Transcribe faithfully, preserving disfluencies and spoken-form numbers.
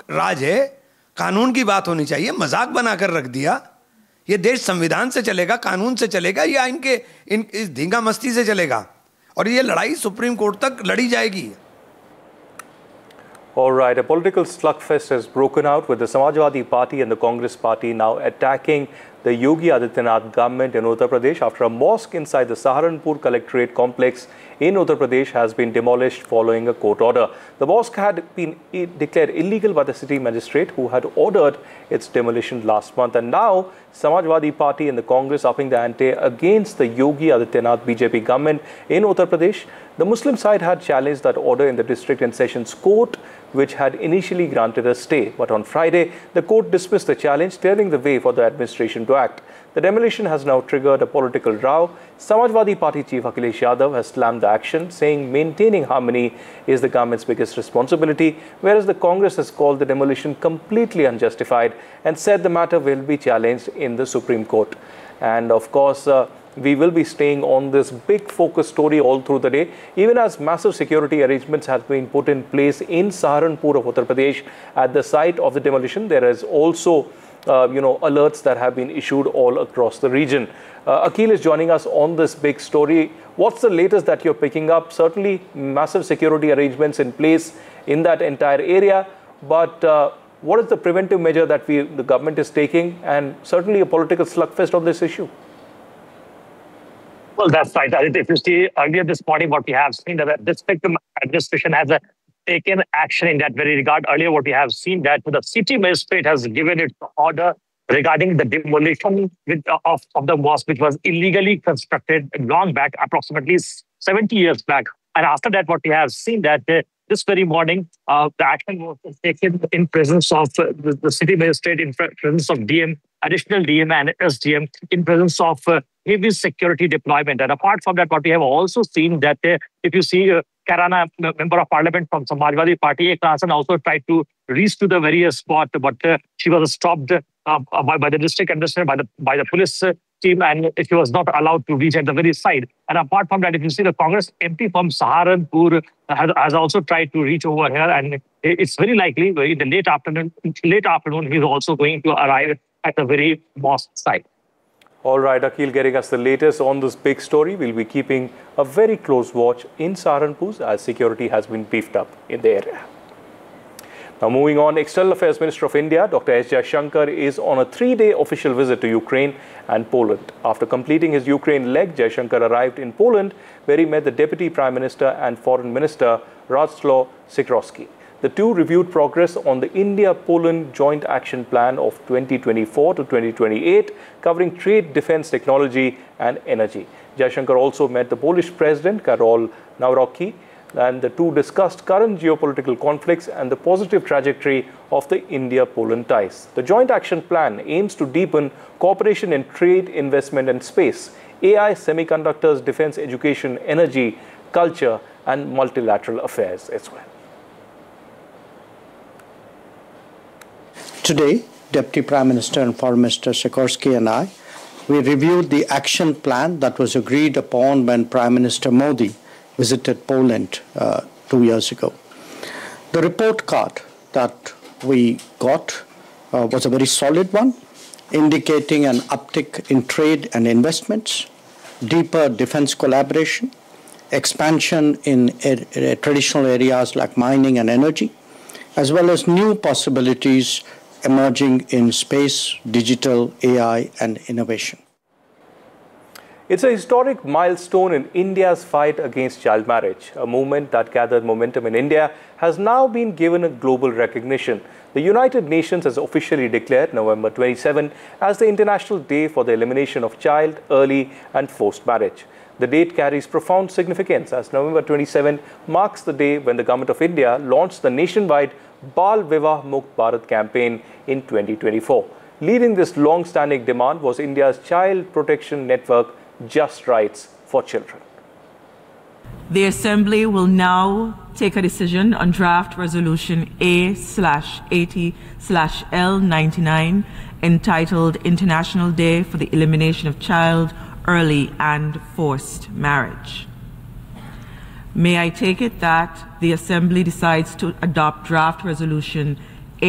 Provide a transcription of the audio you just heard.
राज है, कानून की बात होनी चाहिए, मजाक बनाकर रख दिया। ये देश संविधान से चलेगा, कानून से चलेगा या इनके इन इस धींगा मस्ती से चलेगा? और ये लड़ाई सुप्रीम कोर्ट तक लड़ी जाएगी। All right, a political slugfest has broken out with the Samajwadi Party and the Congress Party now attacking the Yogi Adityanath government in Uttar Pradesh after a mosque inside the Saharanpur Collectorate complex in Uttar Pradesh has been demolished following a court order. The mosque had been declared illegal by the city magistrate who had ordered its demolition last month, and now Samajwadi Party and the Congress upping the ante against the Yogi Adityanath B J P government in Uttar Pradesh. The Muslim side had challenged that order in the District and Sessions Court, which had initially granted a stay. But on Friday, the court dismissed the challenge, clearing the way for the administration to act. The demolition has now triggered a political row. Samajwadi Party Chief Akhilesh Yadav has slammed the action, saying maintaining harmony is the government's biggest responsibility, whereas the Congress has called the demolition completely unjustified and said the matter will be challenged in the Supreme Court. And of course, uh, we will be staying on this big focus story all through the day, even as massive security arrangements have been put in place in Saharanpur of Uttar Pradesh at the site of the demolition. There is also, uh, you know, alerts that have been issued all across the region. Uh, Akhil is joining us on this big story. What's the latest that you're picking up? Certainly massive security arrangements in place in that entire area, but uh, what is the preventive measure that we, the government is taking, and certainly a political slugfest on this issue? Well, that's right. If you see earlier this morning, what we have seen that the district administration has uh, taken action in that very regard. Earlier, what we have seen that the city magistrate has given its order regarding the demolition with, uh, of, of the mosque, which was illegally constructed long back, approximately seventy years back. And after that, what we have seen that uh, this very morning, uh, the action was taken in presence of uh, the, the city magistrate, in presence of D M, additional D M and S D M, in presence of uh, heavy security deployment. And apart from that, what we have also seen that uh, if you see uh, Karana, member of parliament from Samajwadi Party, Ekta Hasan also tried to reach to the very spot, but uh, she was stopped uh, by, by the district administrator, by the by the police uh, team, and she was not allowed to reach at the very side. And apart from that, if you see the Congress M P from Saharanpur has, has also tried to reach over here, and it's very likely in the late afternoon, late afternoon, he's also going to arrive at the very mosque site. All right, Akhil, getting us the latest on this big story. We'll be keeping a very close watch in Saharanpur as security has been beefed up in the area. Now, moving on, External Affairs Minister of India, Doctor S Jaishankar, is on a three-day official visit to Ukraine and Poland. After completing his Ukraine leg, Jaishankar arrived in Poland, where he met the Deputy Prime Minister and Foreign Minister, Radosław Sikorski. The two reviewed progress on the India-Poland Joint Action Plan of twenty twenty-four to twenty twenty-eight, covering trade, defense, technology and energy. Jaishankar also met the Polish President, Karol Nawrocki, and the two discussed current geopolitical conflicts and the positive trajectory of the India-Poland ties. The Joint Action Plan aims to deepen cooperation in trade, investment and space, A I, semiconductors, defense, education, energy, culture and multilateral affairs as well. Today, Deputy Prime Minister and Foreign Minister Sikorski and I, we reviewed the action plan that was agreed upon when Prime Minister Modi visited Poland uh, two years ago. The report card that we got uh, was a very solid one, indicating an uptick in trade and investments, deeper defense collaboration, expansion in er er traditional areas like mining and energy, as well as new possibilities emerging in space, digital, A I, and innovation. It's a historic milestone in India's fight against child marriage. A movement that gathered momentum in India has now been given a global recognition. The United Nations has officially declared November twenty-seventh as the International Day for the Elimination of Child, Early and Forced Marriage. The date carries profound significance as November twenty-seventh marks the day when the Government of India launched the nationwide Bal Vivah Mukt Bharat campaign in twenty twenty-four. Leading this long-standing demand was India's child protection network, Just Rights for Children. The Assembly will now take a decision on draft resolution A eighty L ninety-nine entitled International Day for the Elimination of Child, Early and Forced Marriage. May I take it that the Assembly decides to adopt draft resolution